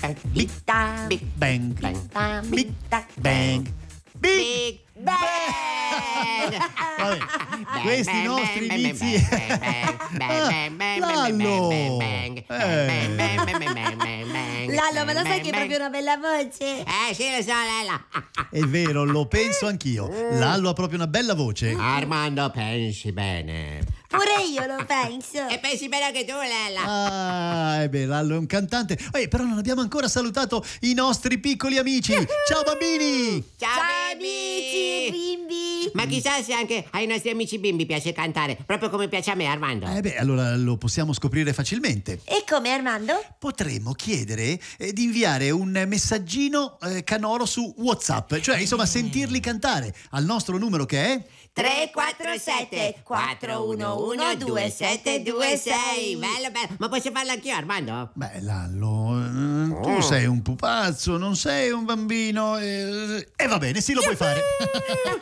Big Bang. Bang. Bang. Big Bang. Big Bang. Vabbè, questi nostri inizi. Lallo. Lallo, ma lo sai che hai proprio una bella voce? Sì, lo so, Lella. È vero, lo penso anch'io. Lallo ha proprio una bella voce. Armando, pensi bene. Pure io lo penso. E pensi bene anche tu, Lella. Ah, beh, Lallo è un cantante. Però non abbiamo ancora salutato i nostri piccoli amici. Ciao bambini! Ciao, amici, bimbi. Ma chissà se anche ai nostri amici bimbi piace cantare, proprio come piace a me, Armando. Allora lo possiamo scoprire facilmente. E come, Armando? Potremmo chiedere di inviare un messaggino canoro su WhatsApp, cioè insomma sentirli cantare al nostro numero che è 347 411 2726. Bello, bello. Ma posso farlo anch'io, Armando? Beh, Lallo, tu sei un pupazzo, non sei un bambino. E va bene, sì, lo puoi fare.